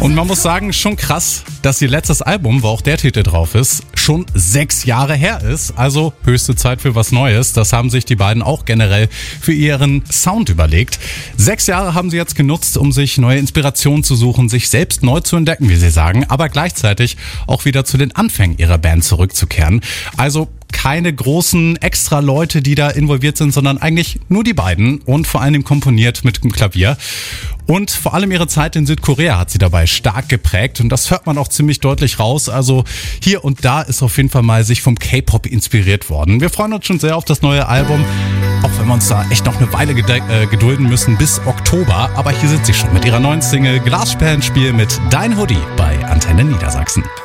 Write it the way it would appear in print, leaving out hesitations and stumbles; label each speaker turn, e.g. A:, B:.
A: Und man muss sagen, schon krass, dass ihr letztes Album, wo auch der Titel drauf ist, schon 6 Jahre her ist. Also höchste Zeit für was Neues. Das haben sich die beiden auch generell für ihren Sound überlegt. 6 Jahre haben sie jetzt genutzt, um sich neue Inspirationen zu suchen, sich selbst neu zu entdecken, wie sie sagen, aber gleichzeitig auch wieder zu den Anfängen ihrer Band zurückzukehren. Also keine großen extra Leute, die da involviert sind, sondern eigentlich nur die beiden und vor allem komponiert mit dem Klavier. Und vor allem ihre Zeit in Südkorea hat sie dabei stark geprägt und das hört man auch ziemlich deutlich raus. Also hier und da ist auf jeden Fall mal sich vom K-Pop inspiriert worden. Wir freuen uns schon sehr auf das neue Album, auch wenn wir uns da echt noch eine Weile gedulden müssen bis Oktober. Aber hier sind sie schon mit ihrer neuen Single Glasperlenspiel mit Dein Hoodie bei Antenne Niedersachsen.